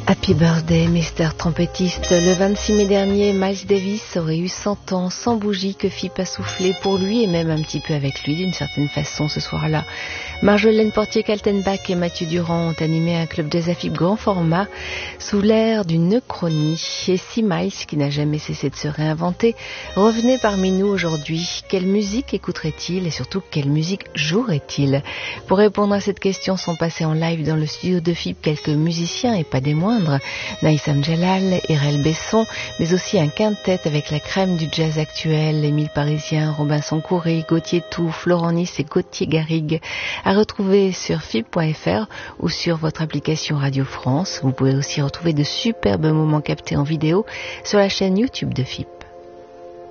Happy birthday, Mr. Trompettiste. Le 26 mai dernier, Miles Davis aurait eu 100 ans, sans bougie que FIP a soufflé pour lui et même un petit peu avec lui d'une certaine façon ce soir-là. Marjolaine Portier-Kaltenbach et Mathieu Durand ont animé un club jazz à FIP grand format sous l'air d'une uchronie. Et si Miles, qui n'a jamais cessé de se réinventer, revenait parmi nous aujourd'hui, quelle musique écouterait-il et surtout quelle musique jouerait-il? Pour répondre à cette question sont passés en live dans le studio de FIP quelques musiciens et pas des moindres. Naïsam Jalal, Erel Besson, mais aussi un quintet avec la crème du jazz actuel, Émile Parisien, Robinson Couré, Gauthier Tout, Florent Nice et Gauthier Garrigue, à retrouver sur fip.fr ou sur votre application Radio France. Vous pouvez aussi retrouver de superbes moments captés en vidéo sur la chaîne YouTube de FIP.